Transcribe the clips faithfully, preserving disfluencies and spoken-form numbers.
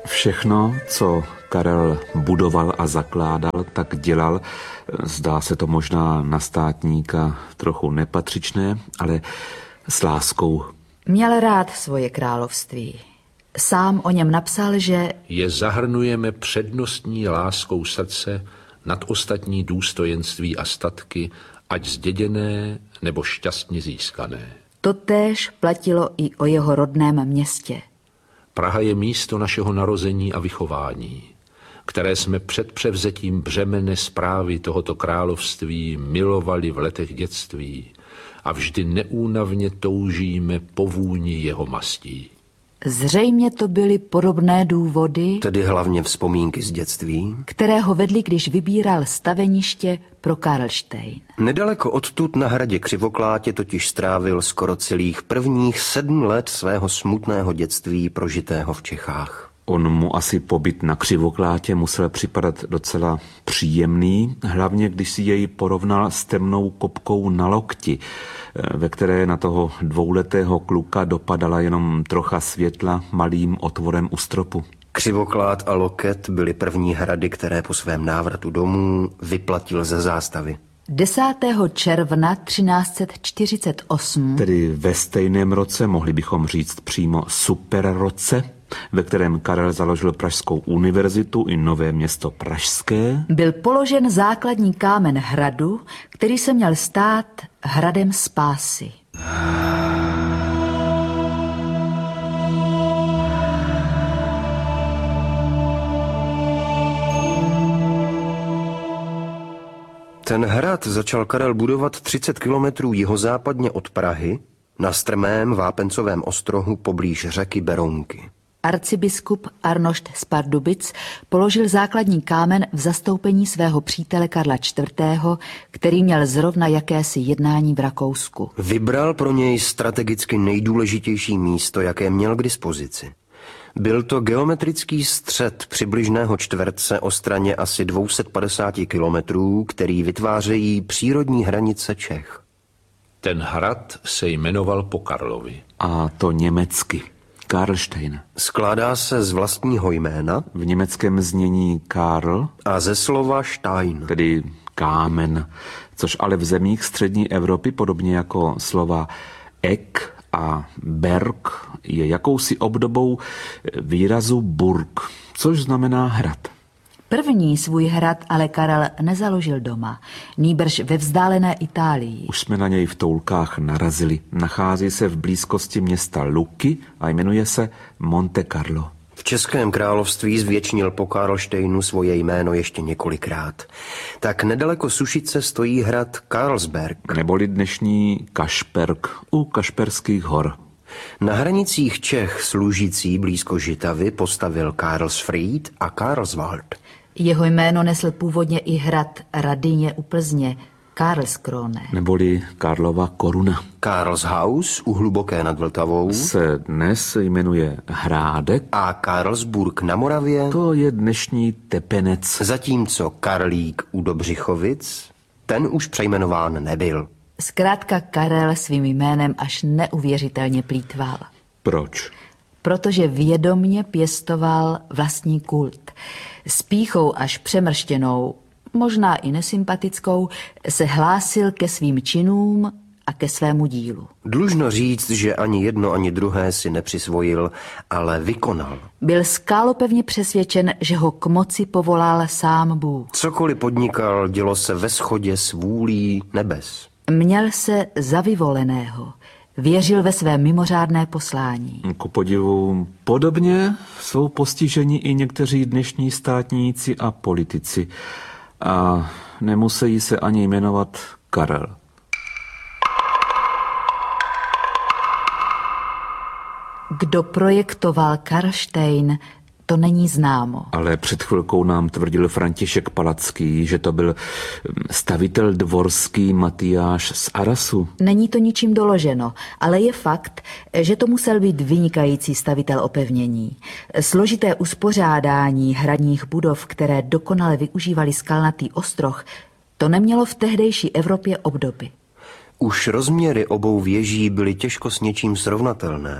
Všechno, co Karel budoval a zakládal, tak dělal. Zdá se to možná na státníka trochu nepatřičné, ale s láskou. Měl rád svoje království. Sám o něm napsal, že je zahrnujeme přednostní láskou srdce nad ostatní důstojenství a statky, ať zděděné nebo šťastně získané. Totéž platilo i o jeho rodném městě. Praha je místo našeho narození a vychování, které jsme před převzetím břemene správy tohoto království milovali v letech dětství a vždy neúnavně toužíme po vůni jeho mastí. Zřejmě to byly podobné důvody, tedy hlavně vzpomínky z dětství, které ho vedly, když vybíral staveniště pro Karlštejn. Nedaleko odtud na hradě Křivoklátě totiž strávil skoro celých prvních sedm let svého smutného dětství prožitého v Čechách. On mu asi pobyt na Křivoklátě musel připadat docela příjemný, hlavně když si jej porovnal s temnou kopkou na lokti, ve které na toho dvouletého kluka dopadala jenom trocha světla malým otvorem u stropu. Křivoklát a Loket byly první hrady, které po svém návratu domů vyplatil ze zástavy. desátého června třináct set čtyřicet osm, tedy ve stejném roce, mohli bychom říct přímo superroce, ve kterém Karel založil Pražskou univerzitu i Nové Město pražské, byl položen základní kámen hradu, který se měl stát hradem spásy. Ten hrad začal Karel budovat třicet kilometrů jihozápadně od Prahy na strmém vápencovém ostrohu poblíž řeky Berounky. Arcibiskup Arnošt z Pardubic položil základní kámen v zastoupení svého přítele Karla čtvrtého., který měl zrovna jakési jednání v Rakousku. Vybral pro něj strategicky nejdůležitější místo, jaké měl k dispozici. Byl to geometrický střed přibližného čtverce o straně asi dvě stě padesát kilometrů, který vytvářejí přírodní hranice Čech. Ten hrad se jmenoval po Karlovi. A to německy. Karlštejn. Skládá se z vlastního jména, v německém znění Karl, a ze slova Stein, tedy kámen, což ale v zemích střední Evropy, podobně jako slova Eck a Berg, je jakousi obdobou výrazu Burg, což znamená hrad. První svůj hrad ale Karel nezaložil doma, nýbrž ve vzdálené Itálii. Už jsme na něj v toulkách narazili. Nachází se v blízkosti města Lucca a jmenuje se Monte Carlo. V Českém království zvětšnil po Karlštejnu svoje jméno ještě několikrát. Tak nedaleko Sušice stojí hrad Karlsberg, neboli dnešní Kašperk u Kašperských hor. Na hranicích Čech služící blízko Žitavy postavil Karlsfried a Karlswald. Jeho jméno nesl původně i hrad Radyně u Plzně, Karlskrone. Neboli Karlova koruna. Karlshaus u Hluboké nad Vltavou se dnes jmenuje Hrádek. A Karlsburg na Moravě, to je dnešní Tepenec. Zatímco Karlík u Dobřichovic, ten už přejmenován nebyl. Zkrátka Karel svým jménem až neuvěřitelně plýtval. Proč? Protože vědomně pěstoval vlastní kult. S pýchou až přemrštěnou, možná i nesympatickou, se hlásil ke svým činům a ke svému dílu. Dlužno říct, že ani jedno, ani druhé si nepřisvojil, ale vykonal. Byl skálopevně přesvědčen, že ho k moci povolal sám Bůh. Cokoliv podnikal, dělo se ve shodě s vůlí nebes. Měl se za vyvoleného. Věřil ve své mimořádné poslání. Ku podivu podobně jsou postiženi i někteří dnešní státníci a politici. A nemusí se ani jmenovat Karel. Kdo projektoval Karlštejn, to není známo. Ale před chvilkou nám tvrdil František Palacký, že to byl stavitel dvorský Matyáš z Arasu. Není to ničím doloženo, ale je fakt, že to musel být vynikající stavitel opevnění. Složité uspořádání hradních budov, které dokonale využívali skalnatý ostroh, to nemělo v tehdejší Evropě obdoby. Už rozměry obou věží byly těžko s něčím srovnatelné.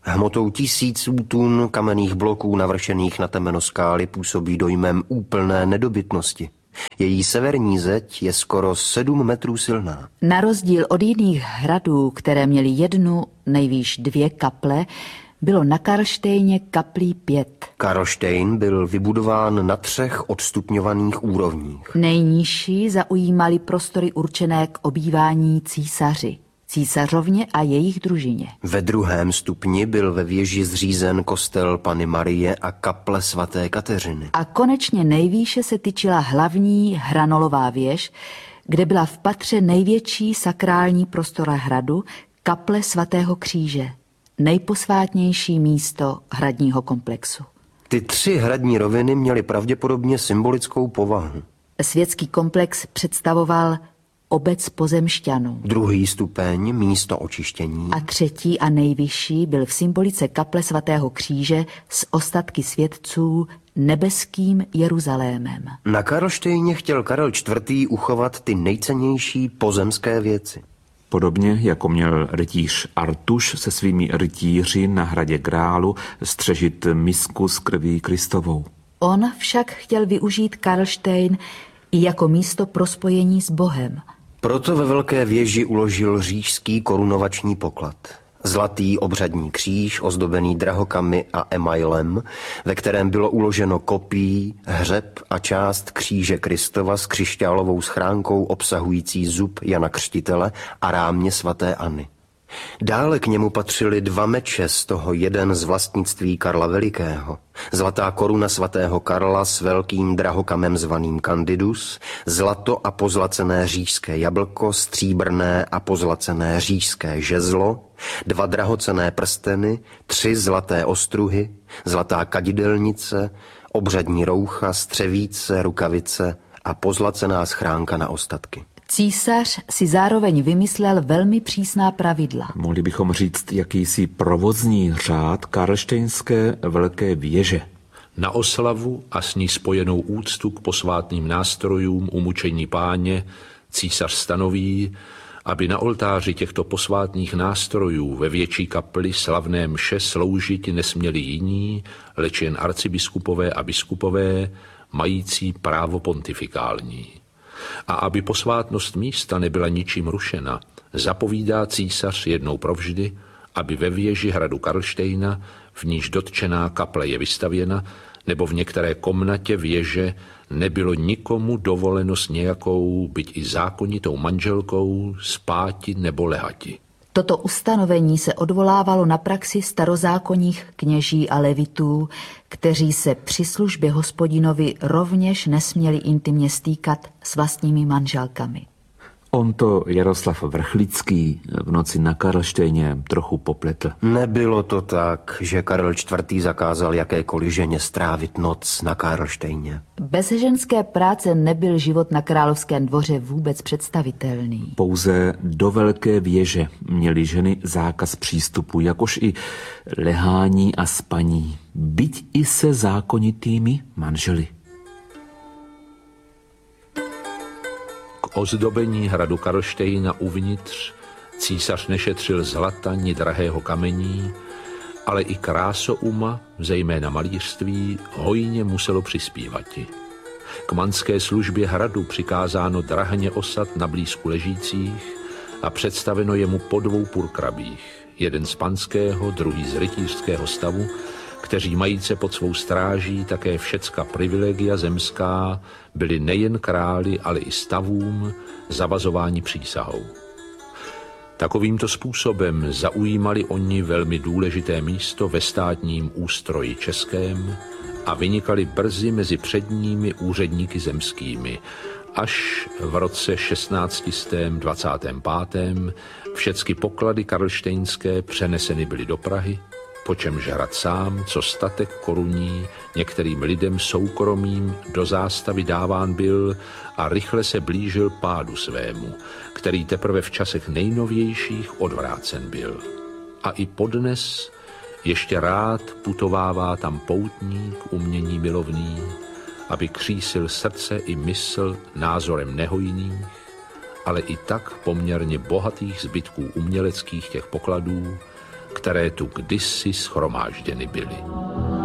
Hmotou tisíců tun kamenných bloků navršených na temeno skály působí dojmem úplné nedobytnosti. Její severní zeď je skoro sedm metrů silná. Na rozdíl od jiných hradů, které měly jednu, nejvýš dvě kaple, bylo na Karlštejně kaplí pět. Karlštejn byl vybudován na třech odstupňovaných úrovních. Nejnižší zaujímaly prostory určené k obývání císaři, císařovně a jejich družině. Ve druhém stupni byl ve věži zřízen kostel Panny Marie a kaple svaté Kateřiny. A konečně nejvýše se tyčila hlavní hranolová věž, kde byla v patře největší sakrální prostora hradu, kaple svatého kříže, nejposvátnější místo hradního komplexu. Ty tři hradní roviny měly pravděpodobně symbolickou povahu. Světský komplex představoval obec pozemšťanů. Druhý stupeň, místo očištění. A třetí a nejvyšší byl v symbolice kaple svatého kříže s ostatky světců nebeským Jeruzalémem. Na Karlštejně chtěl Karel čtvrtý. uchovat ty nejcennější pozemské věci. Podobně jako měl rytíř Artuš se svými rytíři na hradě Grálu střežit misku s krví Kristovou. On však chtěl využít Karlštejn i jako místo pro spojení s Bohem. Proto ve velké věži uložil říšský korunovační poklad. Zlatý obřadní kříž, ozdobený drahokamy a emailem, ve kterém bylo uloženo kopí, hřeb a část kříže Kristova s křišťálovou schránkou obsahující zub Jana Křtitele a rámě svaté Anny. Dále k němu patřily dva meče, z toho jeden z vlastnictví Karla Velikého. Zlatá koruna svatého Karla s velkým drahokamem zvaným Candidus, zlato a pozlacené říšské jablko, stříbrné a pozlacené říšské žezlo, dva drahocenné prsteny, tři zlaté ostruhy, zlatá kadidelnice, obřadní roucha, střevíce, rukavice a pozlacená schránka na ostatky. Císař si zároveň vymyslel velmi přísná pravidla. Mohli bychom říct jakýsi provozní řád karlštejnské velké věže. Na oslavu a s ní spojenou úctu k posvátným nástrojům umučení Páně císař stanoví, aby na oltáři těchto posvátných nástrojů ve větší kapli slavné mše sloužit nesměli jiní, leč jen arcibiskupové a biskupové, mající právo pontifikální. A aby posvátnost místa nebyla ničím rušena, zapovídá císař jednou provždy, aby ve věži hradu Karlštejna, v níž dotčená kaple je vystavěna, nebo v některé komnatě věže nebylo nikomu dovoleno s nějakou, byť i zákonitou manželkou, spáti nebo lehati. Toto ustanovení se odvolávalo na praxi starozákonních kněží a levitů, kteří se při službě Hospodinovi rovněž nesměli intimně stýkat s vlastními manželkami. On to Jaroslav Vrchlický v noci na Karlštejně trochu popletl. Nebylo to tak, že Karel čtvrtý. zakázal jakékoliv ženě strávit noc na Karlštejně. Bez ženské práce nebyl život na královském dvoře vůbec představitelný. Pouze do velké věže měly ženy zákaz přístupu, jakož i lehání a spaní, byť i se zákonitými manželi. K ozdobení hradu Karlštejna uvnitř císař nešetřil zlata ni drahého kamení, ale i krásouma, zejména malířství, hojně muselo přispívati. K manské službě hradu přikázáno drahně osad na blízku ležících a představeno jemu po dvou purkrabích, jeden z panského, druhý z rytířského stavu, kteří majíce pod svou stráží také všecka privilegia zemská, byli nejen králi, ale i stavům zavazováni přísahou. Takovýmto způsobem zaujímali oni velmi důležité místo ve státním ústroji českém a vynikali brzy mezi předními úředníky zemskými, až v roce šestnáct dvacet pět všecky poklady karlštejnské přeneseny byly do Prahy, po čemž hrad sám, co statek koruní, některým lidem soukromým do zástavy dáván byl a rychle se blížil pádu svému, který teprve v časech nejnovějších odvrácen byl. A i podnes ještě rád putovává tam poutník umění milovný, aby křísil srdce i mysl názorem nehojných, ale i tak poměrně bohatých zbytků uměleckých těch pokladů, které tu kdysi shromážděny byly.